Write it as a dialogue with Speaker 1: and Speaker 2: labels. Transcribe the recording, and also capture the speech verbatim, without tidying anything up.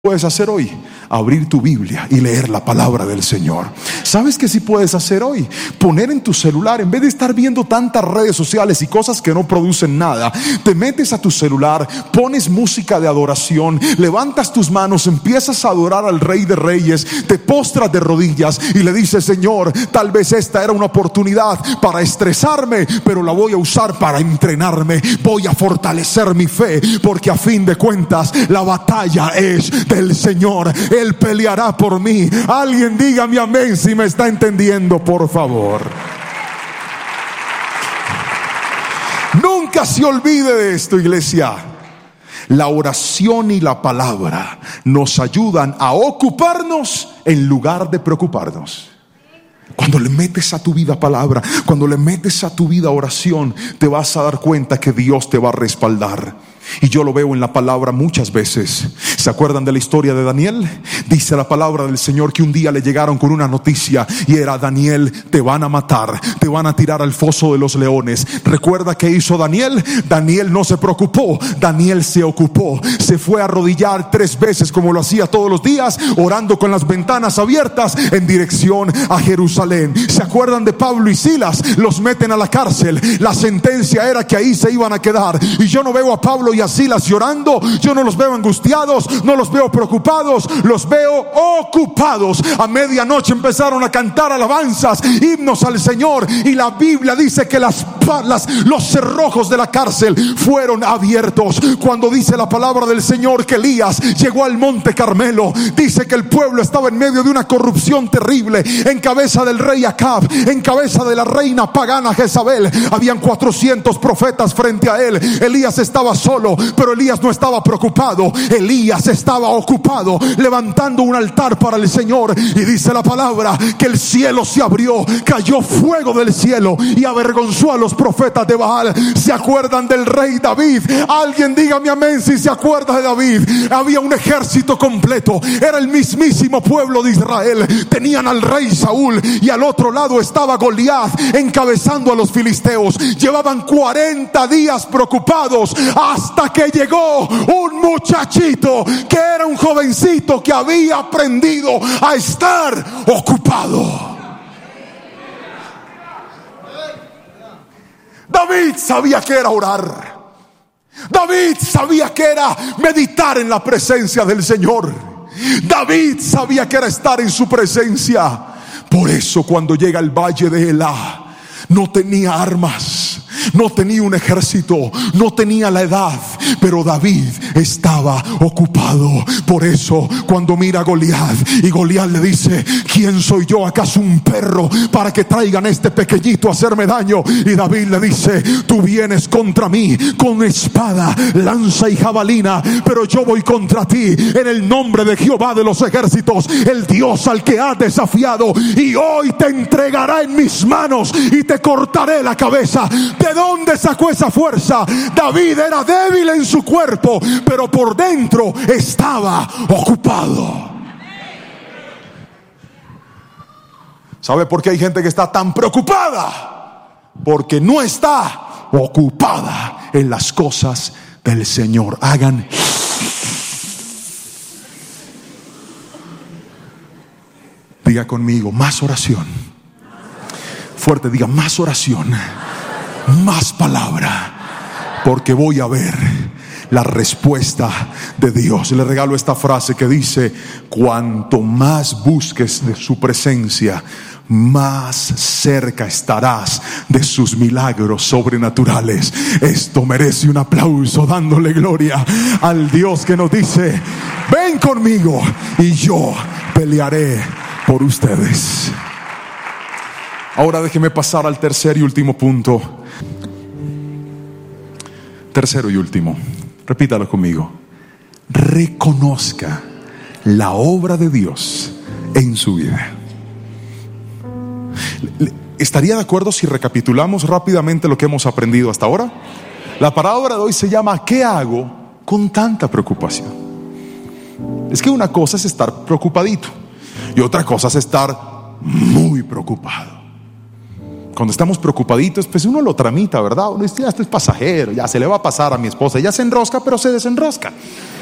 Speaker 1: puedes hacer hoy? Abrir tu Biblia y leer la palabra del Señor. ¿Sabes qué sí puedes hacer hoy? Poner en tu celular, en vez de estar viendo tantas redes sociales y cosas que no producen nada, te metes a tu celular, pones música de adoración, levantas tus manos, empiezas a adorar al Rey de Reyes, te postras de rodillas y le dices: Señor, tal vez esta era una oportunidad para estresarme, pero la voy a usar para entrenarme. Voy a fortalecer mi fe, porque a fin de cuentas la batalla es del Señor. Él peleará por mí. Alguien dígame amén si me está entendiendo, por favor. Nunca se olvide de esto, iglesia. La oración y la palabra nos ayudan a ocuparnos en lugar de preocuparnos. Cuando le metes a tu vida palabra, cuando le metes a tu vida oración, te vas a dar cuenta que Dios te va a respaldar. Y yo lo veo en la palabra muchas veces. ¿Se acuerdan de la historia de Daniel? Dice la palabra del Señor que un día le llegaron con una noticia y era: Daniel, te van a matar, te van a tirar al foso de los leones. ¿Recuerda qué hizo Daniel? Daniel no se preocupó, Daniel se ocupó. Se fue a arrodillar tres veces, como lo hacía todos los días, orando con las ventanas abiertas en dirección a Jerusalén. ¿Se acuerdan de Pablo y Silas? Los meten a la cárcel. La sentencia era que ahí se iban a quedar. Y yo no veo a Pablo y a Silas llorando, yo no los veo angustiados, no los veo preocupados, los veo ocupados. A medianoche empezaron a cantar alabanzas, himnos al Señor, y la Biblia dice que las, las, los cerrojos de la cárcel fueron abiertos. Cuando dice la palabra del Señor que Elías llegó al monte Carmelo, dice que el pueblo estaba en medio de una corrupción terrible, en cabeza del rey Acab, en cabeza de la reina pagana Jezabel. Habían cuatrocientos profetas frente a él. Elías estaba solo, pero Elías no estaba preocupado. Elías estaba ocupado levantando un altar para el Señor. Y dice la palabra que el cielo se abrió, cayó fuego del cielo y avergonzó a los profetas de Baal. ¿Se acuerdan del rey David? Alguien dígame amén si se acuerda de David. Había un ejército completo, era el mismísimo pueblo de Israel. Tenían al rey Saúl y al otro lado estaba Goliat encabezando a los filisteos. Llevaban cuarenta días preocupados, hasta que llegó un muchachito que era un jovencito que había aprendido a estar ocupado. David sabía que era orar. David sabía que era meditar en la presencia del Señor. David sabía que era estar en su presencia. Por eso cuando llega al valle de Elá, no tenía armas, no tenía un ejército, no tenía la edad, pero David estaba ocupado. Por eso cuando mira a Goliat y Goliat le dice: ¿quién soy yo? ¿Acaso un perro para que traigan a este pequeñito a hacerme daño? Y David le dice: tú vienes contra mí con espada, lanza y jabalina, pero yo voy contra ti en el nombre de Jehová de los ejércitos, el Dios al que has desafiado, y hoy te entregará en mis manos y te cortaré la cabeza. ¿De dónde sacó esa fuerza? David era débil en su cuerpo, pero por dentro estaba ocupado. ¿Sabe por qué hay gente que está tan preocupada? Porque no está ocupada en las cosas del Señor. Hagan diga conmigo: más oración. Fuerte, diga: más oración, más palabra, porque voy a ver la respuesta de Dios. Le regalo esta frase que dice: cuanto más busques de su presencia, más cerca estarás de sus milagros sobrenaturales. Esto merece un aplauso, dándole gloria al Dios que nos dice: ven conmigo y yo pelearé por ustedes. Ahora déjeme pasar al tercer y último punto. Tercero y último, repítalo conmigo: reconozca la obra de Dios en su vida. ¿Estaría de acuerdo si recapitulamos rápidamente lo que hemos aprendido hasta ahora? La palabra de hoy se llama: ¿qué hago con tanta preocupación? Es que una cosa es estar preocupadito y otra cosa es estar muy preocupado. Cuando estamos preocupaditos, pues uno lo tramita, ¿verdad? Uno dice: ya, esto es pasajero, ya se le va a pasar a mi esposa. Ya se enrosca, pero se desenrosca.